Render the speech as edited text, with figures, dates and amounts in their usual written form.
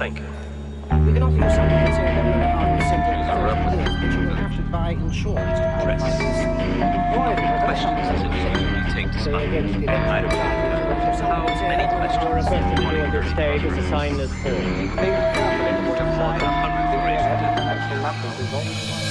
Thank you. We can offer you something that's 11.5% in 30 years, but you will have to buy insurance to qualify for this. Questions to you take to So against the I don't know. How many questions? Your request to be on this stage is a sign as form. To more than 100 races.